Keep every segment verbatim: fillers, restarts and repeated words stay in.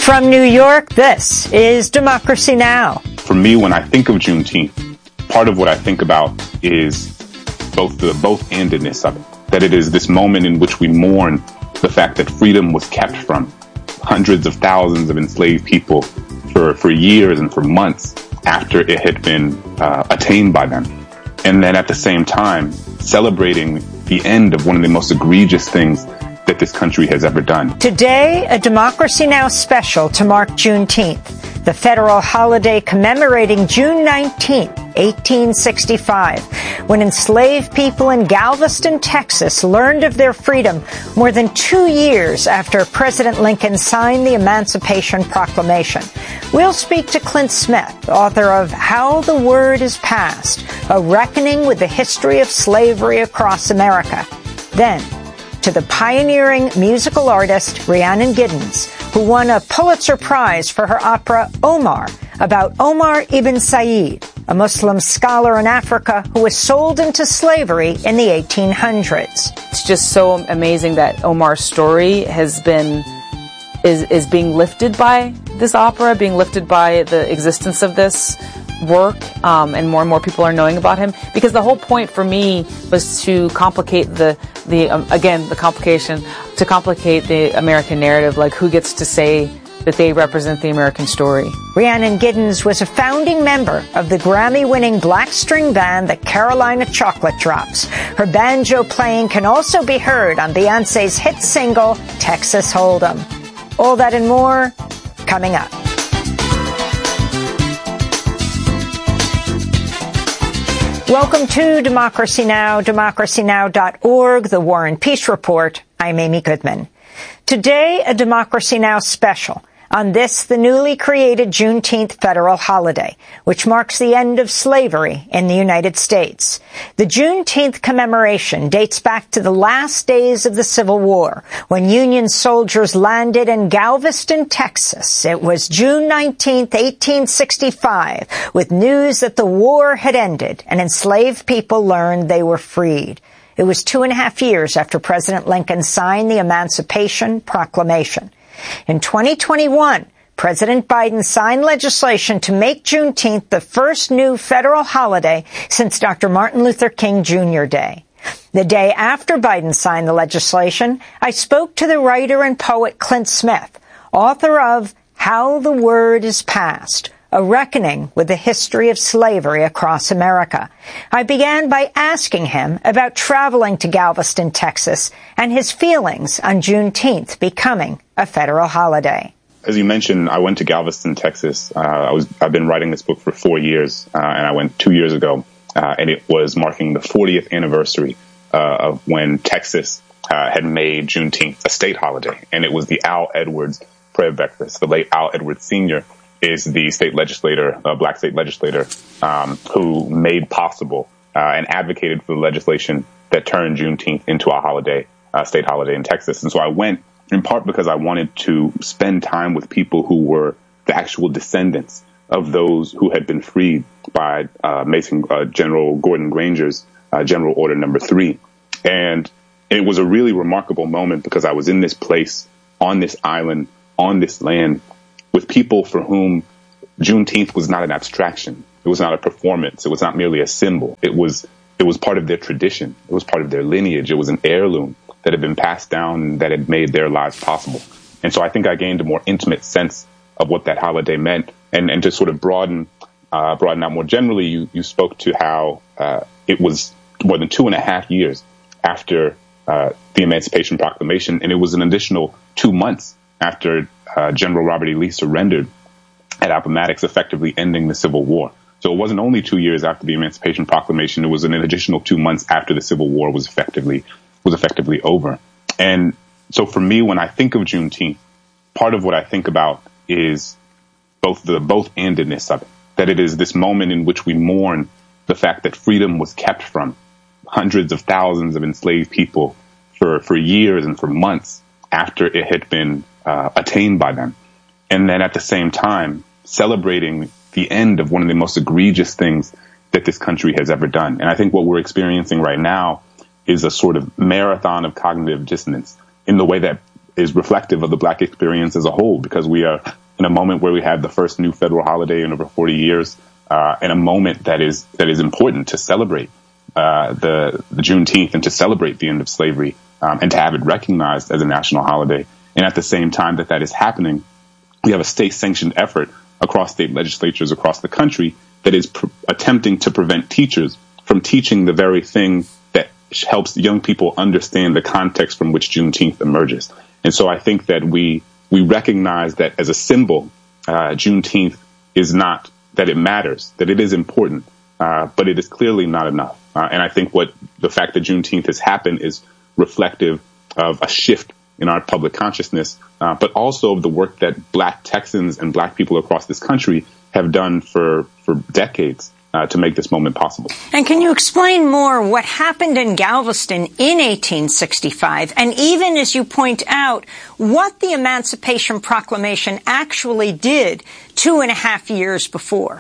From New York, this is Democracy Now! For me, when I think of Juneteenth, part of what I think about is both the both andedness of it. That it is this moment in which we mourn the fact that freedom was kept from hundreds of thousands of enslaved people for, for years and for months after it had been uh, attained by them. And then at the same time, celebrating the end of one of the most egregious things that this country has ever done. Today, a Democracy Now! Special to mark Juneteenth, the federal holiday commemorating June nineteenth, eighteen sixty-five, when enslaved people in Galveston, Texas learned of their freedom more than two years after President Lincoln signed the Emancipation Proclamation. We'll speak to Clint Smith, author of How the Word is Passed, A Reckoning with the History of Slavery Across America. Then, to the pioneering musical artist Rhiannon Giddens, who won a Pulitzer Prize for her opera Omar, about Omar ibn Said, a Muslim scholar in Africa who was sold into slavery in the eighteen hundreds. It's just so amazing that Omar's story has been is is being lifted by this opera, being lifted by the existence of this work, um, and more and more people are knowing about him. Because the whole point for me was to complicate the the um, again the complication to complicate the American narrative, like who gets to say that they represent the American story. Rhiannon Giddens was a founding member of the Grammy-winning black string band, the Carolina Chocolate Drops. Her banjo playing can also be heard on Beyoncé's hit single, Texas Hold'em. All that and more, coming up. Welcome to Democracy Now!, democracy now dot org, the War and Peace Report. I'm Amy Goodman. Today, a Democracy Now! Special on this, the newly created Juneteenth federal holiday, which marks the end of slavery in the United States. The Juneteenth commemoration dates back to the last days of the Civil War, when Union soldiers landed in Galveston, Texas. It was June nineteenth, eighteen sixty-five, with news that the war had ended and enslaved people learned they were freed. It was two and a half years after President Lincoln signed the Emancipation Proclamation. In twenty twenty-one, President Biden signed legislation to make Juneteenth the first new federal holiday since Doctor Martin Luther King Junior Day. The day after Biden signed the legislation, I spoke to the writer and poet Clint Smith, author of How the Word is Passed, A Reckoning with the History of Slavery Across America. I began by asking him about traveling to Galveston, Texas, and his feelings on Juneteenth becoming a federal holiday. As you mentioned, I went to Galveston, Texas. Uh, I was, I've been writing this book for four years, uh, and I went two years ago, uh, and it was marking the fortieth anniversary uh, of when Texas uh, had made Juneteenth a state holiday, and it was the Al Edwards prayer breakfast. The late Al Edwards Senior is the state legislator, uh, black state legislator, um, who made possible uh, and advocated for the legislation that turned Juneteenth into a holiday, uh, state holiday in Texas. And so I went in part because I wanted to spend time with people who were the actual descendants of those who had been freed by uh, Mason uh, General Gordon Granger's uh, General Order Number Three. And it was a really remarkable moment because I was in this place, on this island, on this land, with people for whom Juneteenth was not an abstraction. It was not a performance. It was not merely a symbol. It was it was part of their tradition. It was part of their lineage. It was an heirloom that had been passed down and that had made their lives possible. And so I think I gained a more intimate sense of what that holiday meant. And, and to sort of broaden uh, broaden out more generally, you, you spoke to how uh, it was more than two and a half years after uh, the Emancipation Proclamation, and it was an additional two months after uh, General Robert E. Lee surrendered at Appomattox, effectively ending the Civil War. So it wasn't only two years after the Emancipation Proclamation, it was an additional two months after the Civil War was effectively was effectively over. And so for me, when I think of Juneteenth, part of what I think about is both the both andedness of it, that it is this moment in which we mourn the fact that freedom was kept from hundreds of thousands of enslaved people for, for years and for months after it had been uh, attained by them. And then at the same time, celebrating the end of one of the most egregious things that this country has ever done. And I think what we're experiencing right now is a sort of marathon of cognitive dissonance in the way that is reflective of the Black experience as a whole, because we are in a moment where we have the first new federal holiday in over forty years, uh, and a moment that is that is important to celebrate uh, the, the Juneteenth and to celebrate the end of slavery, um, and to have it recognized as a national holiday. And at the same time that that is happening, we have a state-sanctioned effort across state legislatures across the country that is pr- attempting to prevent teachers from teaching the very thing that helps young people understand the context from which Juneteenth emerges. And so I think that we we recognize that as a symbol, uh, Juneteenth is not, that it matters, that it is important, uh, but it is clearly not enough. Uh, and I think what the fact that Juneteenth has happened is reflective of a shift in our public consciousness, uh, but also of the work that Black Texans and Black people across this country have done for, for decades uh, to make this moment possible. And can you explain more what happened in Galveston in eighteen sixty-five, and even, as you point out, what the Emancipation Proclamation actually did two and a half years before?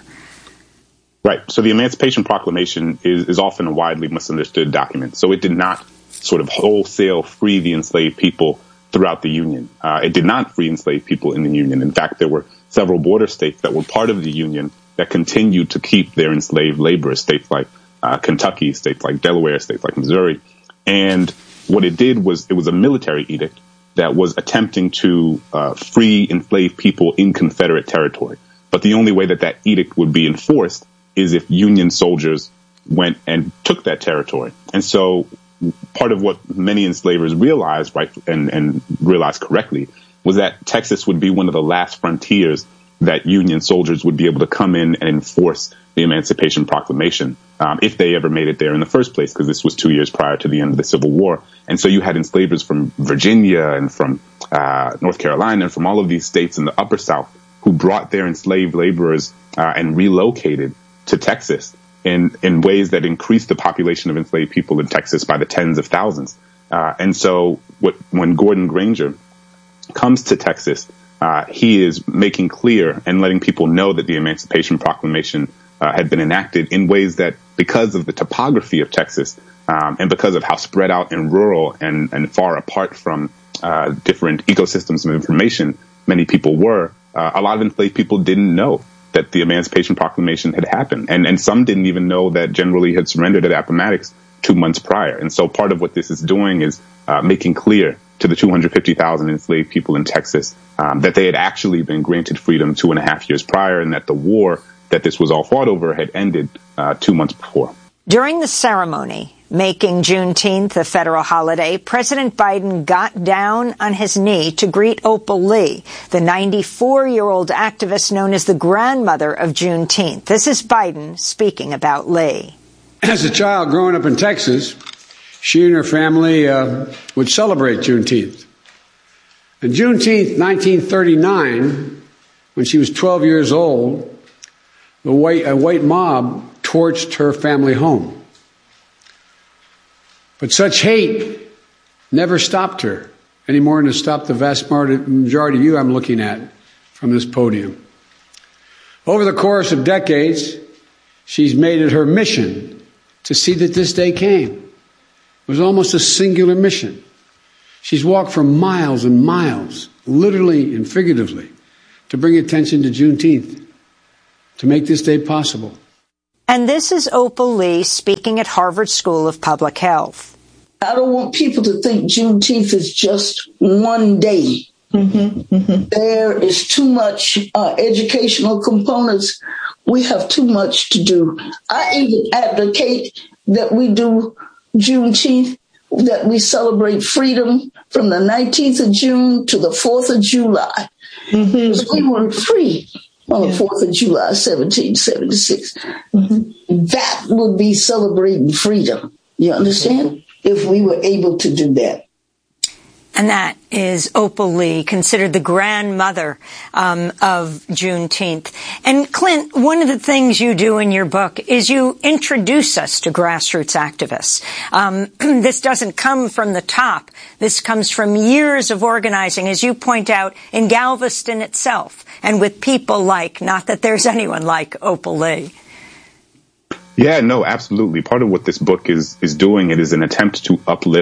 Right. So the Emancipation Proclamation is, is often a widely misunderstood document. So it did not sort of wholesale free the enslaved people throughout the Union. Uh, it did not free enslaved people in the Union. In fact, there were several border states that were part of the Union that continued to keep their enslaved laborers, states like uh, Kentucky, states like Delaware, states like Missouri. And what it did was it was a military edict that was attempting to uh, free enslaved people in Confederate territory. But the only way that that edict would be enforced is if Union soldiers went and took that territory. And so part of what many enslavers realized, right, and, and realized correctly, was that Texas would be one of the last frontiers that Union soldiers would be able to come in and enforce the Emancipation Proclamation, um, if they ever made it there in the first place, because this was two years prior to the end of the Civil War. And so you had enslavers from Virginia and from uh, North Carolina and from all of these states in the Upper South who brought their enslaved laborers uh, and relocated to Texas in, in ways that increased the population of enslaved people in Texas by the tens of thousands. Uh, and so what, when Gordon Granger comes to Texas, uh, he is making clear and letting people know that the Emancipation Proclamation uh, had been enacted in ways that, because of the topography of Texas, um, and because of how spread out and rural and, and far apart from uh, different ecosystems of information many people were, uh, a lot of enslaved people didn't know that the Emancipation Proclamation had happened. And, and some didn't even know that General Lee had surrendered at Appomattox two months prior. And so part of what this is doing is uh, making clear to the two hundred fifty thousand enslaved people in Texas um, that they had actually been granted freedom two and a half years prior, and that the war that this was all fought over had ended uh, two months before. During the ceremony making Juneteenth a federal holiday, President Biden got down on his knee to greet Opal Lee, the ninety-four-year-old activist known as the grandmother of Juneteenth. This is Biden speaking about Lee. As a child growing up in Texas, she and her family uh, would celebrate Juneteenth. And Juneteenth, nineteen thirty-nine, when she was twelve years old, the white, a white mob torched her family home. But such hate never stopped her, any more than it stopped the vast majority of you I'm looking at from this podium. Over the course of decades, she's made it her mission to see that this day came. It was almost a singular mission. She's walked for miles and miles, literally and figuratively, to bring attention to Juneteenth, to make this day possible. And this is Opal Lee speaking at Harvard School of Public Health. I don't want people to think Juneteenth is just one day. Mm-hmm, mm-hmm. There is too much uh, educational components. We have too much to do. I even advocate that we do Juneteenth, that we celebrate freedom from the nineteenth of June to the fourth of July. Mm-hmm. Because we were free on the yeah. fourth of July, seventeen seventy-six. Mm-hmm. That would be celebrating freedom. You understand? Mm-hmm. If we were able to do that. And that is Opal Lee, considered the grandmother um, of Juneteenth. And Clint, one of the things you do in your book is you introduce us to grassroots activists. Um, this doesn't come from the top. This comes from years of organizing, as you point out, in Galveston itself, and with people like, not that there's anyone like Opal Lee. Yeah, no, absolutely. Part of what this book is is doing, it is an attempt to uplift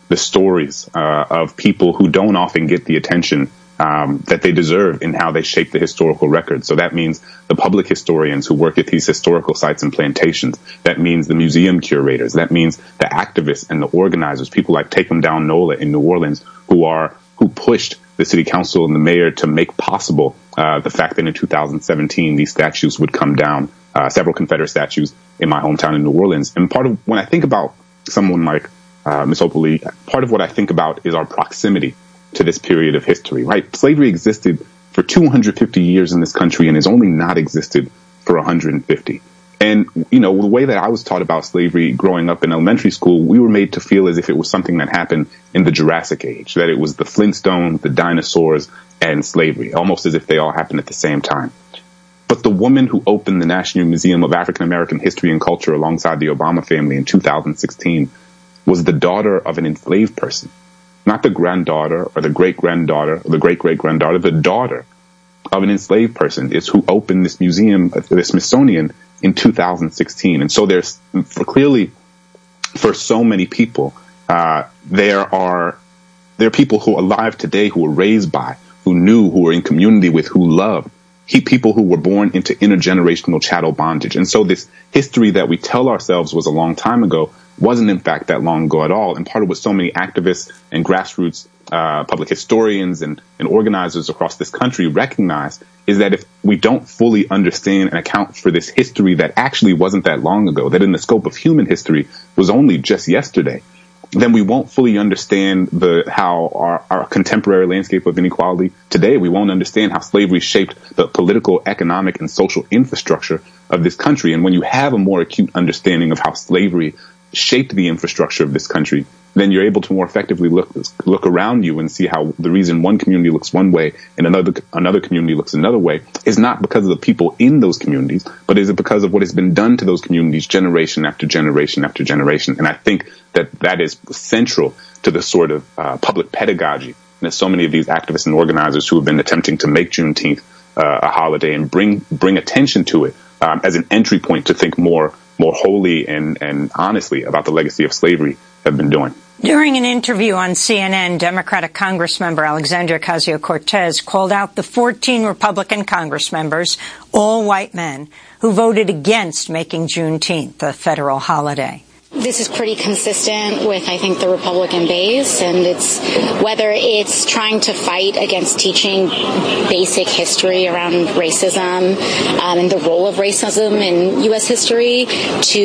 the stories uh, of people who don't often get the attention um, that they deserve in how they shape the historical record. So that means the public historians who work at these historical sites and plantations. That means the museum curators. That means the activists and the organizers, people like Take 'em Down Nola in New Orleans, who are who pushed the city council and the mayor to make possible uh, the fact that in two thousand seventeen these statues would come down, uh, several Confederate statues in my hometown in New Orleans. And part of when I think about someone like uh, Miz Opal-Lee, part of what I think about is our proximity to this period of history, right? Slavery existed for two hundred fifty years in this country and has only not existed for one hundred fifty. And, you know, the way that I was taught about slavery growing up in elementary school, we were made to feel as if it was something that happened in the Jurassic Age, that it was the Flintstones, the dinosaurs, and slavery, almost as if they all happened at the same time. But the woman who opened the National Museum of African American History and Culture alongside the Obama family in two thousand sixteen was the daughter of an enslaved person. Not the granddaughter or the great-granddaughter or the great-great-granddaughter, the daughter of an enslaved person is who opened this museum, the Smithsonian, in two thousand sixteen. And so there's for clearly for so many people, uh, there are there are people who are alive today who were raised by, who knew, who were in community with, who loved, he, people who were born into intergenerational chattel bondage. And so this history that we tell ourselves was a long time ago wasn't in fact that long ago at all. And part of what so many activists and grassroots uh, public historians and, and organizers across this country recognize is that if we don't fully understand and account for this history that actually wasn't that long ago, that in the scope of human history was only just yesterday, then we won't fully understand the how our, our contemporary landscape of inequality today. We won't understand how slavery shaped the political, economic, and social infrastructure of this country. And when you have a more acute understanding of how slavery shaped the infrastructure of this country, then you're able to more effectively look look around you and see how the reason one community looks one way and another another community looks another way is not because of the people in those communities, but is it because of what has been done to those communities generation after generation after generation. And I think that that is central to the sort of uh, public pedagogy that so many of these activists and organizers who have been attempting to make Juneteenth uh, a holiday and bring bring attention to it um, as an entry point to think more more wholly and, and honestly about the legacy of slavery have been doing. During an interview on C N N, Democratic Congressmember Alexandria Ocasio-Cortez called out the fourteen Republican Congress members, all white men, who voted against making Juneteenth a federal holiday. This is pretty consistent with, I think, the Republican base, and it's whether it's trying to fight against teaching basic history around racism um, and the role of racism in U S history to,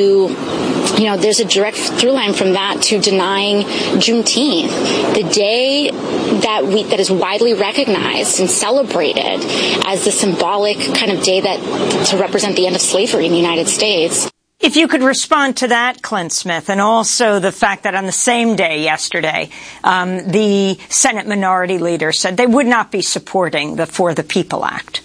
you know, there's a direct through line from that to denying Juneteenth, the day that we that is widely recognized and celebrated as the symbolic kind of day that to represent the end of slavery in the United States. If you could respond to that, Clint Smith, and also the fact that on the same day yesterday, um, the Senate Minority Leader said they would not be supporting the For the People Act,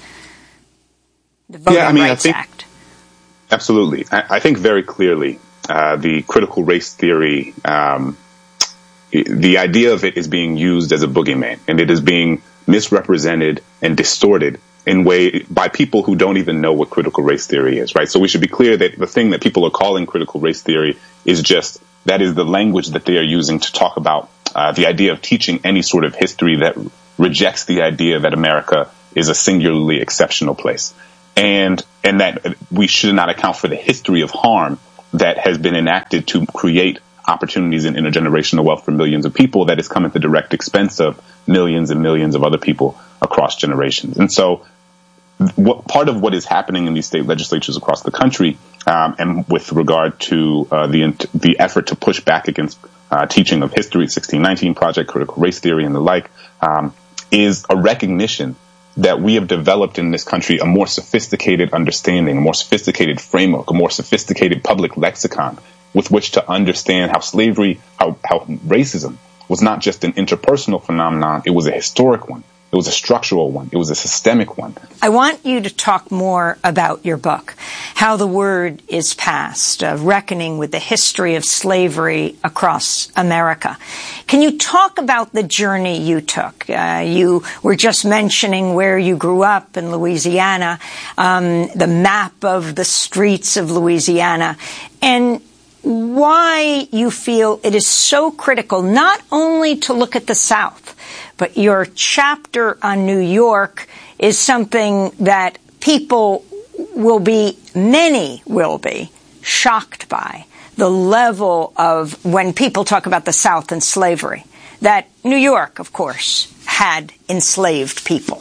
the Voting yeah, I mean, Rights I think, Act. Absolutely. I, I think very clearly uh, the critical race theory, um, the idea of it is being used as a boogeyman, and it is being misrepresented and distorted in way by people who don't even know what critical race theory is, right? So we should be clear that the thing that people are calling critical race theory is just, that is the language that they are using to talk about uh, the idea of teaching any sort of history that rejects the idea that America is a singularly exceptional place. And, and that we should not account for the history of harm that has been enacted to create opportunities in intergenerational wealth for millions of people that has come at the direct expense of millions and millions of other people across generations. And so what part of what is happening in these state legislatures across the country, um, and with regard to uh, the the effort to push back against uh, teaching of history, sixteen nineteen Project, critical race theory, and the like, um, is a recognition that we have developed in this country a more sophisticated understanding, a more sophisticated framework, a more sophisticated public lexicon with which to understand how slavery, how, how racism was not just an interpersonal phenomenon, it was a historic one. It was a structural one. It was a systemic one. I want you to talk more about your book, How the Word is Passed, uh, Reckoning with the History of Slavery Across America. Can you talk about the journey you took? Uh, you were just mentioning where you grew up in Louisiana, um, the map of the streets of Louisiana. And why you feel it is so critical not only to look at the South, but your chapter on New York is something that people will be, many will be, shocked by. The level of, when people talk about the South and slavery, that New York, of course, had enslaved people.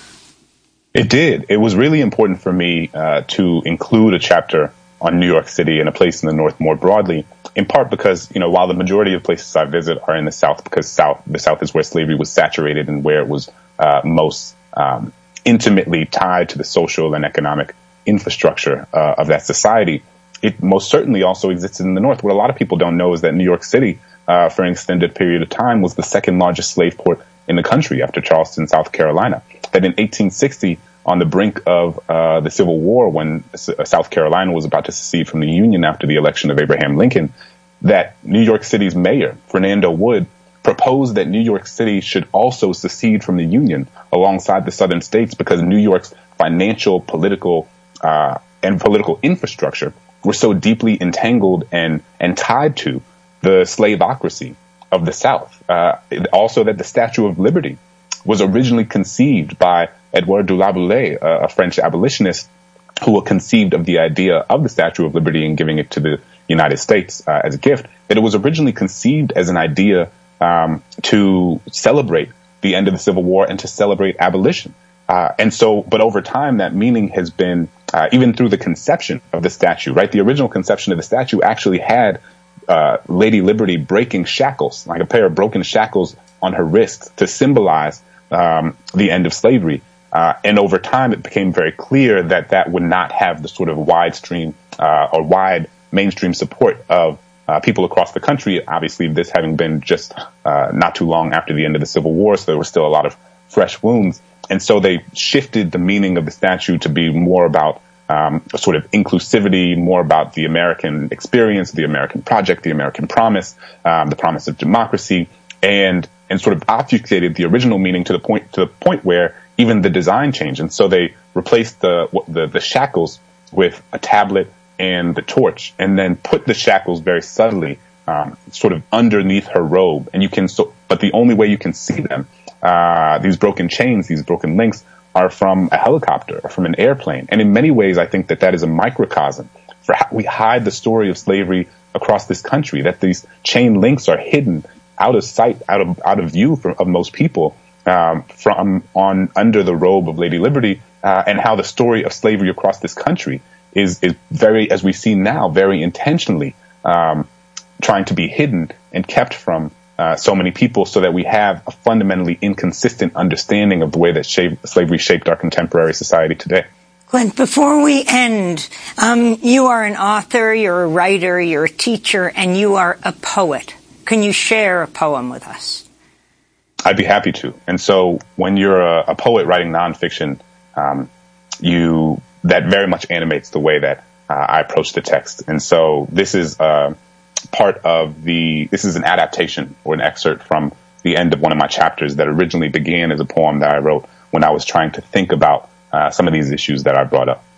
It did. It was really important for me uh, to include a chapter on New York City and a place in the North more broadly, in part because, you know, while the majority of places I visit are in the South, because South, the South is where slavery was saturated and where it was uh, most um, intimately tied to the social and economic infrastructure uh, of that society, it most certainly also existed in the North. What a lot of people don't know is that New York City, uh, for an extended period of time, was the second largest slave port in the country after Charleston, South Carolina. That in eighteen sixty, on the brink of uh, the Civil War, when South Carolina was about to secede from the Union after the election of Abraham Lincoln, that New York City's mayor, Fernando Wood, proposed that New York City should also secede from the Union alongside the southern states because New York's financial, political, uh, and political infrastructure were so deeply entangled and, and tied to the slaveocracy of the South. Uh, also that the Statue of Liberty was originally conceived by Edouard de la Boulaye, a French abolitionist who conceived of the idea of the Statue of Liberty and giving it to the United States uh, as a gift, that it was originally conceived as an idea um, to celebrate the end of the Civil War and to celebrate abolition. Uh, and so, but over time, that meaning has been, uh, even through the conception of the statue, right? The original conception of the statue actually had uh, Lady Liberty breaking shackles, like a pair of broken shackles on her wrists to symbolize um, the end of slavery. Uh, and over time, it became very clear that that would not have the sort of wide stream uh, or wide mainstream support of uh, people across the country. Obviously, this having been just uh, not too long after the end of the Civil War, so there were still a lot of fresh wounds. And so they shifted the meaning of the statue to be more about um, a sort of inclusivity, more about the American experience, the American project, the American promise, um, the promise of democracy, and and sort of obfuscated the original meaning to the point to the point where even the design changed. And so they replaced the the, the shackles with a tablet and the torch, and then put the shackles very subtly, um, sort of underneath her robe. And you can so, but the only way you can see them, uh, these broken chains, these broken links, are from a helicopter or from an airplane. And in many ways, I think that that is a microcosm for how we hide the story of slavery across this country, that these chain links are hidden out of sight, out of out of view for, of most people, um, from on under the robe of Lady Liberty, uh, and how the story of slavery across this country is is very, as we see now, very intentionally um, trying to be hidden and kept from uh, so many people, so that we have a fundamentally inconsistent understanding of the way that shape, slavery shaped our contemporary society today. Glenn, before we end, um, you are an author, you're a writer, you're a teacher, and you are a poet. Can you share a poem with us? I'd be happy to. And so when you're a, a poet writing nonfiction, um, you that very much animates the way that uh, I approach the text. And so this is uh, part of the, this is an adaptation or an excerpt from the end of one of my chapters that originally began as a poem that I wrote when I was trying to think about uh, some of these issues that I brought up.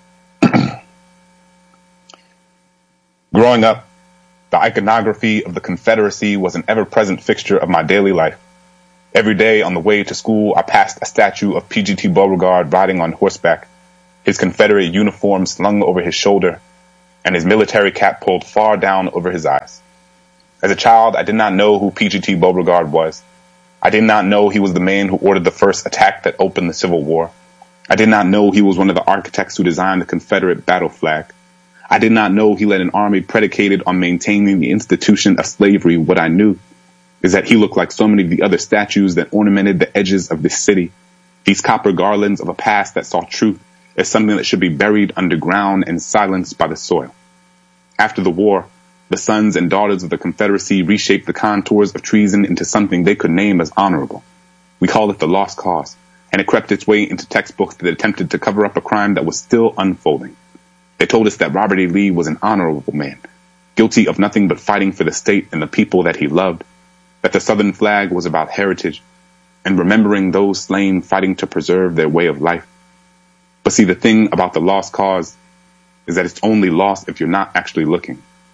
Growing up, the iconography of the Confederacy was an ever-present fixture of my daily life. Every day on the way to school, I passed a statue of P G T Beauregard riding on horseback, his Confederate uniform slung over his shoulder, and his military cap pulled far down over his eyes. As a child, I did not know who P G T Beauregard was. I did not know he was the man who ordered the first attack that opened the Civil War. I did not know he was one of the architects who designed the Confederate battle flag. I did not know he led an army predicated on maintaining the institution of slavery. What I knew is that he looked like so many of the other statues that ornamented the edges of this city. These copper garlands of a past that saw truth as something that should be buried underground and silenced by the soil. After the war, the sons and daughters of the Confederacy reshaped the contours of treason into something they could name as honorable. We call it the lost cause, and it crept its way into textbooks that attempted to cover up a crime that was still unfolding. They told us that Robert E. Lee was an honorable man, guilty of nothing but fighting for the state and the people that he loved, that the Southern flag was about heritage and remembering those slain fighting to preserve their way of life. But see, the thing about the lost cause is that it's only lost if you're not actually looking.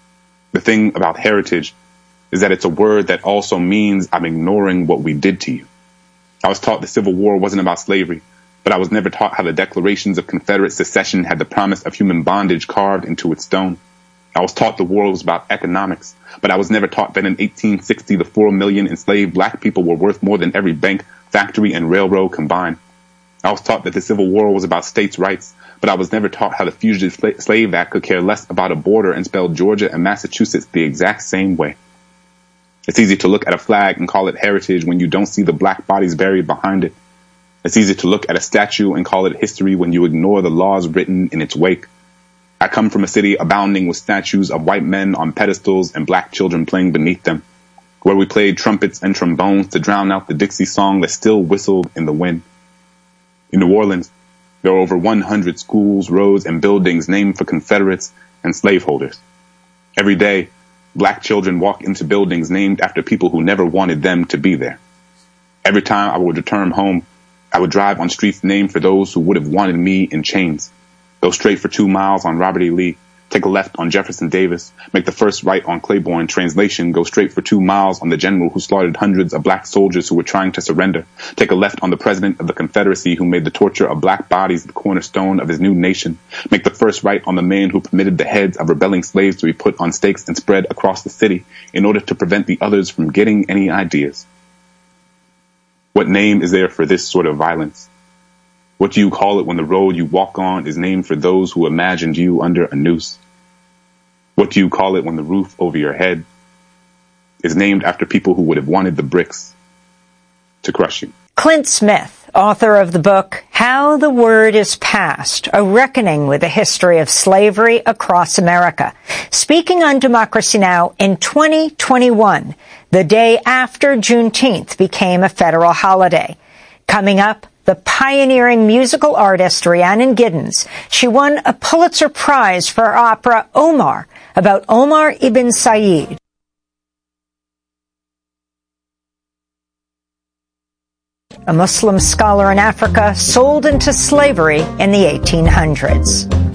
The thing about heritage is that it's a word that also means I'm ignoring what we did to you. I was taught the Civil War wasn't about slavery, but I was never taught how the declarations of Confederate secession had the promise of human bondage carved into its stone. I was taught the war was about economics, but I was never taught that in eighteen sixty the four million enslaved black people were worth more than every bank, factory, and railroad combined. I was taught that the Civil War was about states' rights, but I was never taught how the Fugitive Slave Act could care less about a border and spell Georgia and Massachusetts the exact same way. It's easy to look at a flag and call it heritage when you don't see the black bodies buried behind it. It's easy to look at a statue and call it history when you ignore the laws written in its wake. I come from a city abounding with statues of white men on pedestals and black children playing beneath them, where we played trumpets and trombones to drown out the Dixie song that still whistled in the wind. In New Orleans, there are over one hundred schools, roads, and buildings named for Confederates and slaveholders. Every day, black children walk into buildings named after people who never wanted them to be there. Every time I would return home, I would drive on streets named for those who would have wanted me in chains. Go straight for two miles on Robert E. Lee, take a left on Jefferson Davis, make the first right on Claiborne. Translation, go straight for two miles on the general who slaughtered hundreds of black soldiers who were trying to surrender. Take a left on the president of the Confederacy who made the torture of black bodies the cornerstone of his new nation. Make the first right on the man who permitted the heads of rebelling slaves to be put on stakes and spread across the city in order to prevent the others from getting any ideas. What name is there for this sort of violence? What do you call it when the road you walk on is named for those who imagined you under a noose? What do you call it when the roof over your head is named after people who would have wanted the bricks to crush you? Clint Smith, author of the book How the Word is Passed, A Reckoning with the History of Slavery Across America, speaking on Democracy Now! In twenty twenty-one, the day after Juneteenth became a federal holiday. Coming up, the pioneering musical artist Rhiannon Giddens. She won a Pulitzer Prize for her opera Omar, about Omar ibn Said. A Muslim scholar in Africa sold into slavery in the eighteen hundreds.